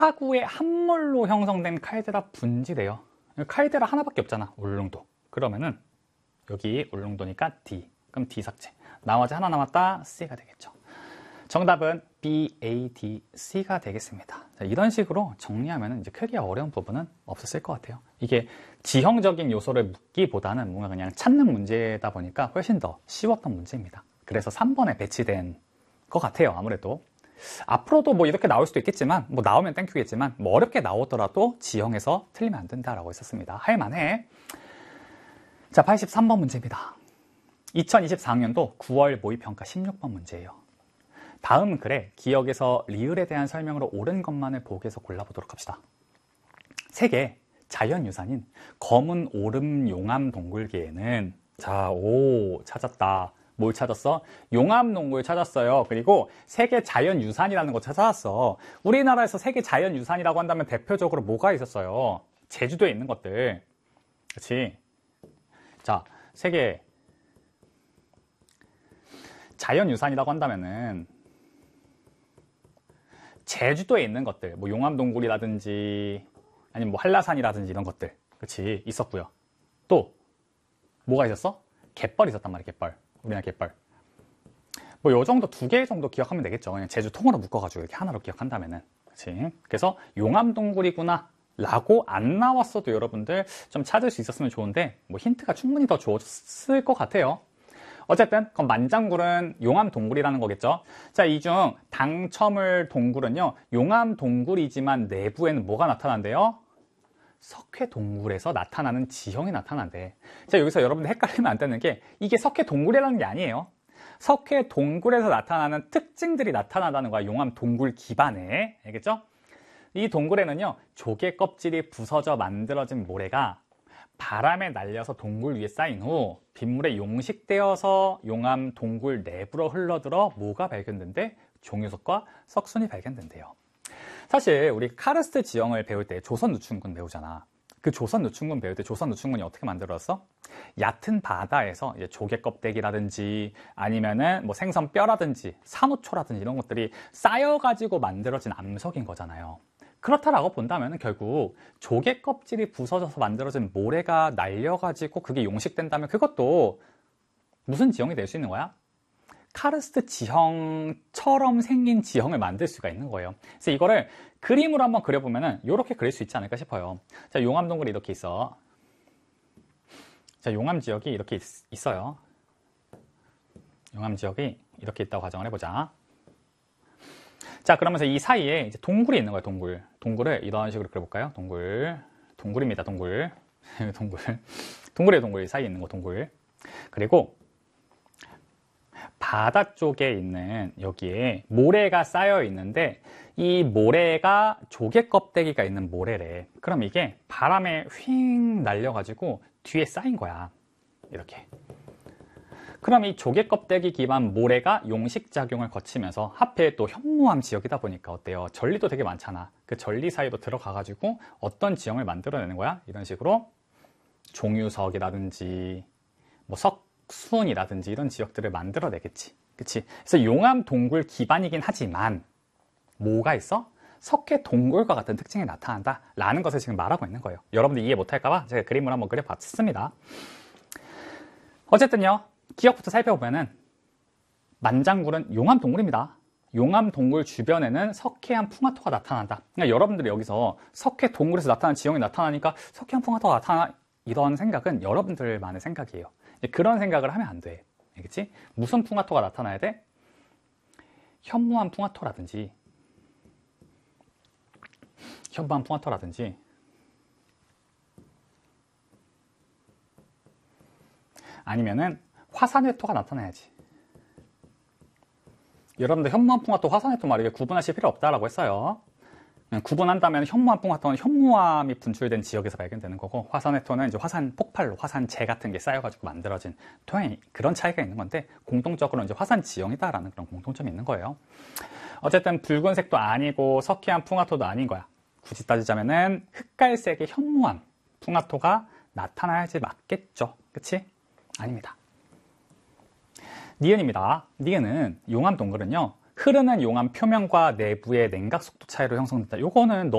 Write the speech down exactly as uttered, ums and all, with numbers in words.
하구의 함몰로 형성된 칼데라 분지돼요. 칼데라 하나밖에 없잖아, 울릉도. 그러면은 여기 울릉도니까 D. 그럼 D 삭제. 나머지 하나 남았다, C가 되겠죠. 정답은 B, A, D, C가 되겠습니다. 자, 이런 식으로 정리하면 이제 크게 어려운 부분은 없었을 것 같아요. 이게 지형적인 요소를 묻기보다는 뭔가 그냥 찾는 문제다 보니까 훨씬 더 쉬웠던 문제입니다. 그래서 삼 번에 배치된 것 같아요, 아무래도. 앞으로도 뭐 이렇게 나올 수도 있겠지만, 뭐 나오면 땡큐겠지만, 뭐 어렵게 나오더라도 지형에서 틀리면 안 된다라고 했었습니다. 할만해. 자, 팔십삼 번 문제입니다. 이천이십사 학년도 구월 모의평가 십육 번 문제예요. 다음 글에 기억에서 리을에 대한 설명으로 옳은 것만을 보기에서 골라보도록 합시다. 세계 자연유산인 검은 오름 용암 동굴계에는, 자, 오, 찾았다. 뭘 찾았어? 용암 동굴 찾았어요. 그리고 세계 자연유산이라는 거 찾아왔어. 우리나라에서 세계 자연유산이라고 한다면 대표적으로 뭐가 있었어요? 제주도에 있는 것들. 그렇지? 자, 세계 자연유산이라고 한다면은 제주도에 있는 것들, 뭐 용암동굴이라든지 아니면 뭐 한라산이라든지 이런 것들, 그렇지, 있었고요. 또 뭐가 있었어? 갯벌 있었단 말이야, 갯벌. 우리나라 갯벌. 뭐 요 정도 두 개 정도 기억하면 되겠죠. 그냥 제주 통으로 묶어가지고 이렇게 하나로 기억한다면은, 그렇지. 그래서 용암동굴이구나 라고 안 나왔어도 여러분들 좀 찾을 수 있었으면 좋은데, 뭐 힌트가 충분히 더 줬을 것 같아요. 어쨌든 그럼 만장굴은 용암동굴이라는 거겠죠. 자, 이 중 당첨을 동굴은요, 용암동굴이지만 내부에는 뭐가 나타난대요? 석회동굴에서 나타나는 지형이 나타난대. 자, 여기서 여러분들 헷갈리면 안 되는 게, 이게 석회동굴이라는 게 아니에요. 석회동굴에서 나타나는 특징들이 나타난다는 거야, 용암동굴 기반에. 알겠죠? 이 동굴에는요, 조개 껍질이 부서져 만들어진 모래가 바람에 날려서 동굴 위에 쌓인 후 빗물에 용식되어서 용암 동굴 내부로 흘러들어 뭐가 발견된대? 종유석과 석순이 발견된대요. 사실 우리 카르스트 지형을 배울 때 조선 누춘군 배우잖아. 그 조선 누춘군 배울 때 조선 누춘군이 어떻게 만들어졌어? 얕은 바다에서 이제 조개 껍데기라든지 아니면은 뭐 생선 뼈라든지 산호초라든지 이런 것들이 쌓여가지고 만들어진 암석인 거잖아요. 그렇다라고 본다면 결국 조개 껍질이 부서져서 만들어진 모래가 날려가지고 그게 용식된다면 그것도 무슨 지형이 될 수 있는 거야? 카르스트 지형처럼 생긴 지형을 만들 수가 있는 거예요. 그래서 이거를 그림으로 한번 그려보면 이렇게 그릴 수 있지 않을까 싶어요. 자, 용암동굴이 이렇게 있어. 자, 용암 지역이 이렇게 있, 있어요. 용암 지역이 이렇게 있다고 가정을 해보자. 자, 그러면서 이 사이에 이제 동굴이 있는 거예요, 동굴. 동굴을 이런 식으로 그려볼까요? 동굴. 동굴입니다, 동굴. 동굴. 동굴이에요, 동굴. 이 사이에 있는 거, 동굴. 그리고 바다 쪽에 있는 여기에 모래가 쌓여 있는데, 이 모래가 조개 껍데기가 있는 모래래. 그럼 이게 바람에 휙 날려가지고 뒤에 쌓인 거야. 이렇게. 그럼 이 조개 껍데기 기반 모래가 용식작용을 거치면서 하필 또 현무암 지역이다 보니까 어때요? 전리도 되게 많잖아. 그 전리 사이로 들어가가지고 어떤 지형을 만들어내는 거야? 이런 식으로 종유석이라든지 뭐 석순이라든지 이런 지역들을 만들어내겠지. 그치? 그래서 용암 동굴 기반이긴 하지만 뭐가 있어? 석회 동굴과 같은 특징이 나타난다 라는 것을 지금 말하고 있는 거예요. 여러분들 이해 못할까봐 제가 그림을 한번 그려봤습니다. 어쨌든요, 기억부터 살펴보면은 만장굴은 용암동굴입니다. 용암동굴 주변에는 석회암 풍화토가 나타난다. 그러니까 여러분들이 여기서 석회동굴에서 나타나는 지형이 나타나니까 석회암 풍화토가 나타나, 이런 생각은 여러분들만의 생각이에요. 그런 생각을 하면 안 돼. 알겠지? 무슨 풍화토가 나타나야 돼? 현무암 풍화토라든지 현무암 풍화토라든지 아니면은 화산회토가 나타나야지. 여러분들 현무암풍화토, 화산회토 말이게 구분하실 필요 없다라고 했어요. 구분한다면 현무암풍화토는 현무암이 분출된 지역에서 발견되는 거고, 화산회토는 이제 화산 폭발로 화산재 같은 게 쌓여가지고 만들어진 토양이, 그런 차이가 있는 건데, 공통적으로 이제 화산 지형이다라는 그런 공통점이 있는 거예요. 어쨌든 붉은색도 아니고 석회암 풍화토도 아닌 거야. 굳이 따지자면은 흑갈색의 현무암 풍화토가 나타나야지 맞겠죠. 그치? 아닙니다. 니은입니다. 니은은 용암 동굴은요, 흐르는 용암 표면과 내부의 냉각 속도 차이로 형성된다. 요거는